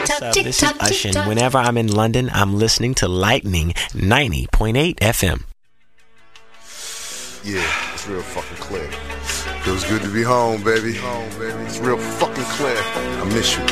This is Ushin. Whenever I'm in London, I'm listening to Lightning 90.8 FM. Yeah, it's real fucking clear. Feels good to be home, baby. It's real fucking clear. I miss you.